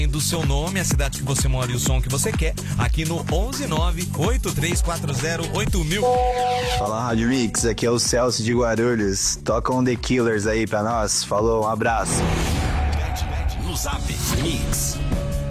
do seu nome, a cidade que você mora e o som que você quer, aqui no 11983408000. Fala, Rádio Mix, aqui é o Celso de Guarulhos. Toca um The Killers aí pra nós. Falou, um abraço. No Zap Mix.